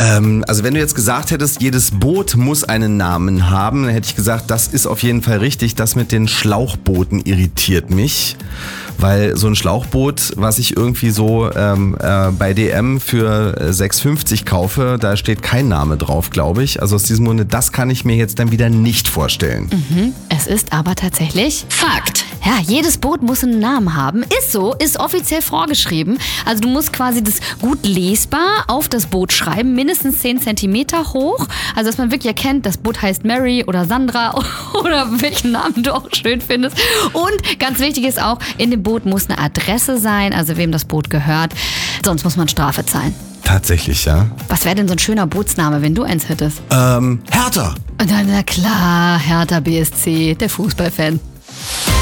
Also wenn du jetzt gesagt hättest, jedes Boot muss einen Namen haben, dann hätte ich gesagt, das ist auf jeden Fall richtig. Das mit den Schlauchbooten irritiert mich, weil so ein Schlauchboot, was ich irgendwie so bei DM für 6,50 kaufe, da steht kein Name drauf, glaube ich. Also aus diesem Grunde, das kann ich mir jetzt dann wieder nicht vorstellen. Es ist aber tatsächlich Fakt. Ja, jedes Boot muss einen Namen haben. Ist so, ist offiziell vorgeschrieben. Also du musst quasi das gut lesbar auf das Boot schreiben, mindestens 10 Zentimeter hoch. Also dass man wirklich erkennt, das Boot heißt Mary oder Sandra oder welchen Namen du auch schön findest. Und ganz wichtig ist auch, in dem Boot muss eine Adresse sein, also wem das Boot gehört. Sonst muss man Strafe zahlen. Tatsächlich, ja. Was wäre denn so ein schöner Bootsname, wenn du eins hättest? Hertha. Na klar, Hertha BSC, der Fußballfan.